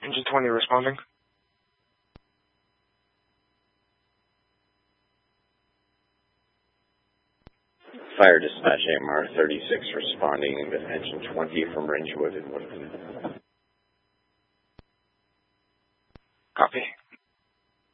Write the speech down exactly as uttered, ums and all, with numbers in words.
Engine twenty responding. Fire dispatch A M R thirty-six responding with engine twenty from Ridgewood and Woodland. Copy.